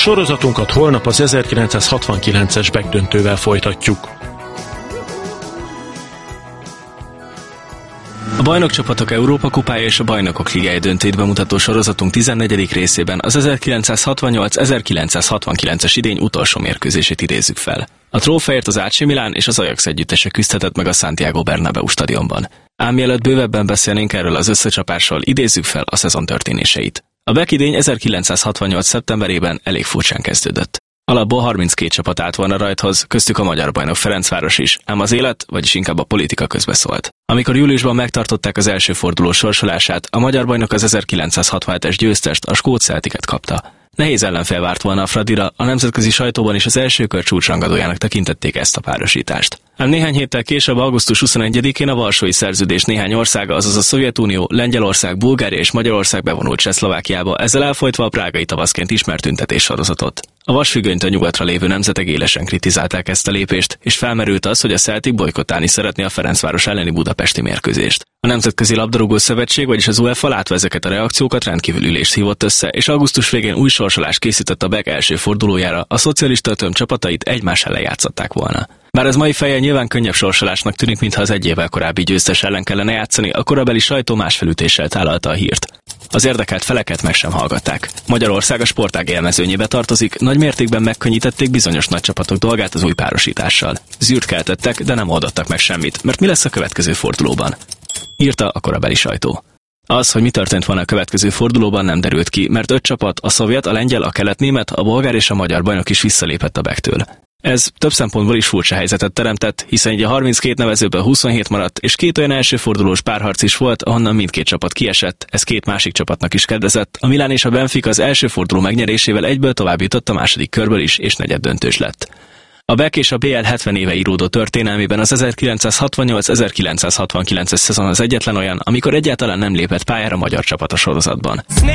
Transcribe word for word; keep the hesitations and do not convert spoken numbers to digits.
Sorozatunkat holnap az ezerkilencszázhatvankilences Beck-döntővel folytatjuk. A Bajnokcsapatok Európa-kupája és a Bajnokok Ligája döntőit bemutató sorozatunk tizennegyedik részében az ezerkilencszázhatvannyolc-ezerkilencszázhatvankilences idény utolsó mérkőzését idézzük fel. A trófeért az á cé Milán és az Ajax együttese küzdhetett meg a Santiago Bernabéu stadionban. Ám mielőtt bővebben beszélnénk erről az összecsapásról, idézzük fel a szezon történéseit. A Beck idény ezerkilencszázhatvannyolc szeptemberében elég furcsán kezdődött. Alapból harminckét csapat állt volna rajthoz, köztük a magyar bajnok Ferencváros is, ám az élet, vagyis inkább a politika közbeszólt. Amikor júliusban megtartották az első forduló sorsolását, a magyar bajnok az ezerkilencszázhatvanhetes győztest, a skót Celticet kapta. Nehéz ellenfél várt volna a Fradira, a nemzetközi sajtóban is az első kör csúcsrangadójának tekintették ezt a párosítást. Ám néhány héttel később, augusztus huszonegyedikén a Varsói Szerződés néhány országa, azaz a Szovjetunió, Lengyelország, Bulgária és Magyarország bevonult Csehszlovákiába, ezzel elfolytva a prágai tavaszként ismert tüntetéssorozatot. A vasfüggönytől nyugatra lévő nemzetek élesen kritizálták ezt a lépést, és felmerült az, hogy a Celtic bojkottálni szeretné a Ferencváros elleni budapesti mérkőzést. A Nemzetközi Labdarúgó Szövetség, vagyis az UEFA látva ezeket a reakciókat rendkívül ülést hívott össze, és augusztus végén új sorsolást készített a Beck első fordulójára, a szocialista tömb csapatait egymás ellen játszották volna. Bár ez mai fejjel nyilván könnyebb sorsolásnak tűnik, mintha az egy évvel korábbi győztes ellen kellene játszani, a korabeli sajtó más felütéssel tálalta a hírt. Az érdekelt feleket meg sem hallgatták. Magyarország a sportág élmezőnyébe tartozik, nagy mértékben megkönnyítették bizonyos nagy csapatok dolgát az új párosítással. Zűrt keltettek, de nem oldottak meg semmit, mert mi lesz a következő fordulóban? Írta a korabeli sajtó. Az, hogy mi történt volna a következő fordulóban, nem derült ki, mert öt csapat, a szovjet, a lengyel, a kelet-német, a bolgár és a magyar bajnok is visszalépett a Becktől. Ez több szempontból is furcsa helyzetet teremtett, hiszen így a harminckét nevezőből huszonhét maradt, és két olyan elsőfordulós párharc is volt, ahonnan mindkét csapat kiesett, ez két másik csapatnak is kedvezett. A Milán és a Benfica az első forduló megnyerésével egyből tovább jutott a második körből is, és negyeddöntős lett. A Beck és a bé el hetven éve íródó történelmében az ezerkilencszázhatvannyolc-ezerkilencszázhatvankilences szezon az egyetlen olyan, amikor egyáltalán nem lépett pályára magyar csapat a sorozatban.